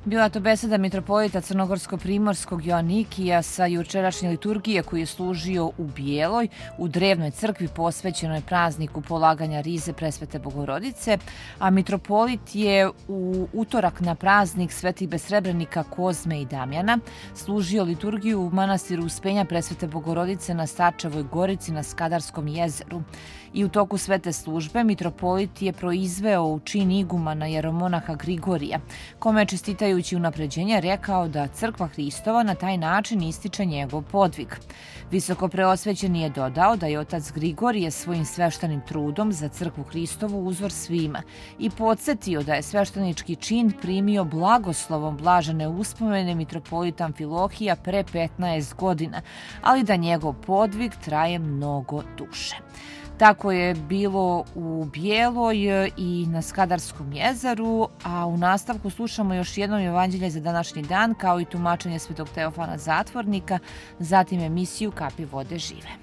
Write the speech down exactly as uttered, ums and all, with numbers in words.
Bila to beseda mitropolita crnogorsko-primorskog Joanikija sa jučerašnje liturgije koji je služio u Bijeloj, u drevnoj crkvi posvećenoj prazniku polaganja rize Presvete Bogorodice, a mitropolit je u utorak na praznik svetih besrebrenika Kozme i Damjana služio liturgiju u manastiru Uspenja Presvete Bogorodice na Starčevoj Gorici na Skadarskom jezeru. I u toku svete službe mitropolit je proizveo u čin igumana jeromonaha Grigorija, kome je čestitajući unapređenje rekao da crkva Hristova na taj način ističe njegov podvig. Visoko preosvećeni je dodao da je otac Grigorije svojim sveštenim trudom za crkvu Hristovu uzor svima i podsjetio da je sveštenički čin primio blagoslovom blažene uspomene mitropolita Amfilohija pre petnaest godina, ali da njegov podvig traje mnogo duže. Tako je bilo u Bijeloj i na Skadarskom jezeru, a u nastavku slušamo još jednom evanđelje za današnji dan, kao i tumačenje svetog Teofana Zatvornika, zatim emisiju Kapi vode žive.